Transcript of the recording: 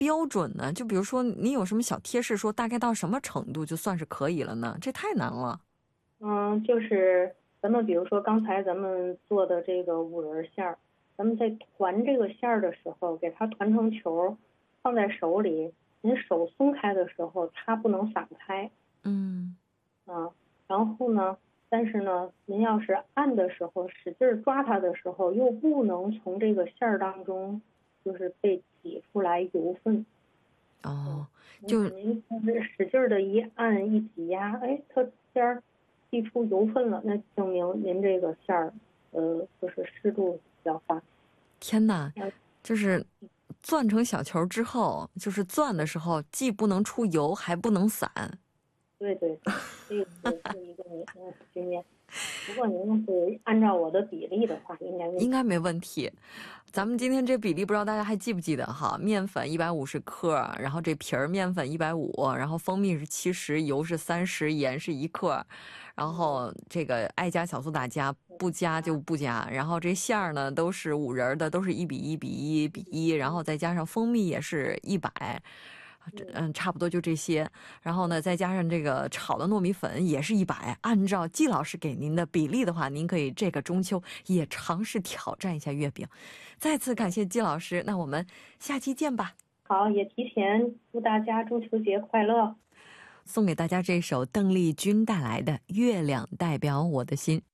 标准呢？就比如说你有什么小贴士说大概到什么程度就算是可以了呢？这太难了。 就是咱们比如说刚才咱们做的这个五仁馅儿，咱们在团这个馅儿的时候，给它团成球，放在手里，您手松开的时候，它不能散开。 嗯然后呢，但是呢，您要是按的时候，使劲抓它的时候，又不能从这个馅儿当中就是被挤出来油分。 哦，就您就是使劲的一按一挤压，哎，它馅儿溢出油分了，那证明您这个馅儿，就是湿度比较大。 天哪，就是攥成小球之后，就是攥的时候既不能出油，还不能散。 对对对，这个是一个经验。如果您是按照我的比例的话， 应该没问题。咱们今天这比例不知道大家还记不记得哈？面粉150克，然后这皮儿面粉150，然后蜂蜜是70，油是30，盐是1克，然后这个爱加小苏打加，不加就不加。然后这馅儿呢都是五仁的，都是1:1:1:1，然后再加上蜂蜜也是100。差不多就这些。然后呢，再加上这个炒的糯米粉也是100。按照季老师给您的比例的话，您可以这个中秋也尝试挑战一下月饼。再次感谢季老师，那我们下期见吧。 好，也提前祝大家中秋节快乐。 送给大家这首邓丽君带来的《月亮代表我的心》。